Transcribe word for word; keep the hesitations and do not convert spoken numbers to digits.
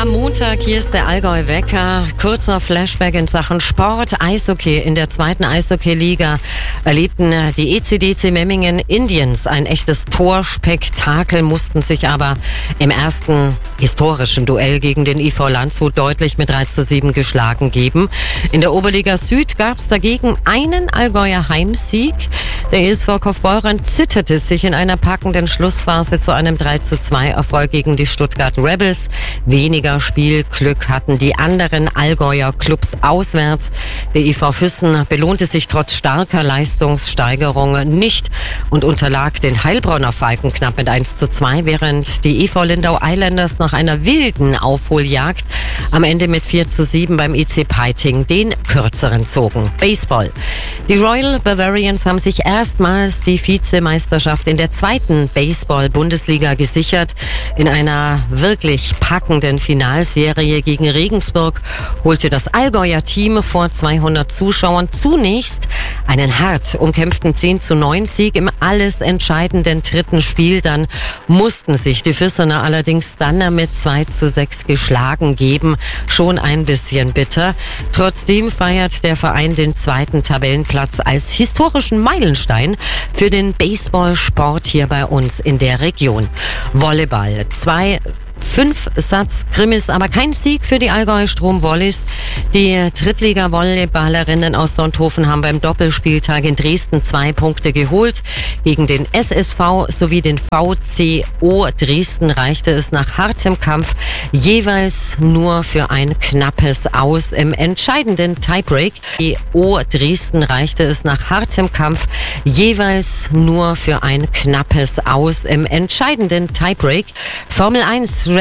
Am Montag, hier ist der Allgäu-Wecker. Kurzer Flashback in Sachen Sport. Eishockey in der zweiten Eishockey-Liga erlebten die E C D C Memmingen Indians ein echtes Torspektakel, mussten sich aber im ersten historischen Duell gegen den I V Landshut deutlich mit drei zu sieben geschlagen geben. In der Oberliga Süd gab es dagegen einen Allgäuer Heimsieg. Der E S V Kaufbeuren zitterte sich in einer packenden Schlussphase zu einem drei zu zwei Erfolg gegen die Stuttgart Rebels. Weniger Spielglück hatten die anderen Allgäuer Clubs auswärts. Der I V Füssen belohnte sich trotz starker Leistungssteigerung nicht und unterlag den Heilbronner Falken knapp mit eins zu zwei, während die E V Lindau Islanders nach einer wilden Aufholjagd am Ende mit vier zu sieben beim I C Peiting den kürzeren zogen. Baseball. Die Royal Bavarians haben sich erstmals die Vizemeisterschaft in der zweiten Baseball-Bundesliga gesichert. In einer wirklich packenden Finalserie gegen Regensburg holte das Allgäuer Team vor zweihundert Zuschauern zunächst einen hart umkämpften zehn zu neun Sieg im alles entscheidenden dritten Spiel. Dann mussten sich die Füssener allerdings dann mit zwei zu sechs geschlagen geben. Schon ein bisschen bitter. Trotzdem feiert der Verein den zweiten Tabellenplatz als historischen Meilenstein für den Baseballsport hier bei uns in der Region. Volleyball. Zwei Fünf Satz-Krimis, aber kein Sieg für die Allgäu Strom-Wollis. Die Drittliga-Volleyballerinnen aus Sonthofen haben beim Doppelspieltag in Dresden zwei Punkte geholt. Gegen den S S V sowie den V C O Dresden reichte es nach hartem Kampf jeweils nur für ein knappes Aus im entscheidenden Tiebreak. Die O Dresden reichte es nach hartem Kampf jeweils nur für ein knappes Aus im entscheidenden Tiebreak. Formel eins